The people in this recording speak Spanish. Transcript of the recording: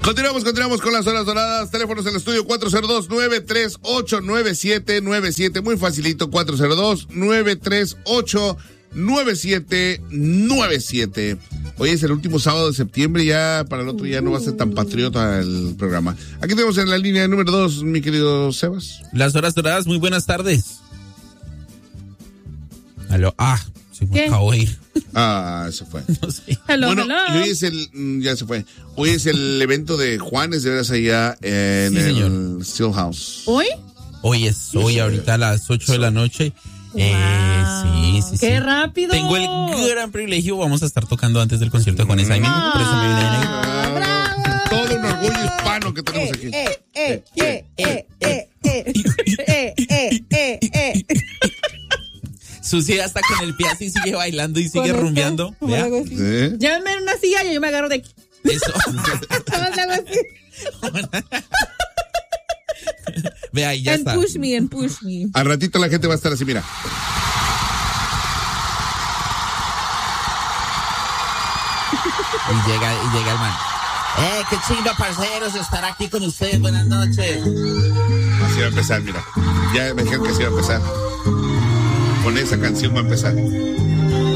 Continuamos con las horas doradas. Teléfonos en el estudio 402-938-9797. Muy facilito, 402-938-9797. Hoy es el último sábado de septiembre, ya para el otro ya no va a ser tan patriota el programa. Aquí tenemos en la línea número 2, mi querido Sebas. Las horas doradas, muy buenas tardes. Aló, se me acabó de ir. Se fue. No sé. Bueno, y hoy es ya se fue. Hoy es el evento de Juanes de veras allá en el Steel House. ¿Hoy? Hoy ahorita a las 8 de la noche. Wow. Sí. ¡Qué rápido! Tengo el gran privilegio, vamos a estar tocando antes del concierto de Juanes ahí mismo, por eso me viene ahí. ¡Bravo! Todo un orgullo hispano que tenemos aquí. Susi hasta con el pie así sigue bailando y sigue rumbeando. ¿Vea? ¿Sí? Llévenme en una silla y yo me agarro de aquí. Eso. Hago así. Ve ahí, ya está. Push me. Al ratito la gente va a estar así, mira. Y llega el man. Qué chinga, parceros, estar aquí con ustedes. Buenas noches. Así va a empezar, mira. Ya me dijeron que así va a empezar. Con esa canción va a empezar.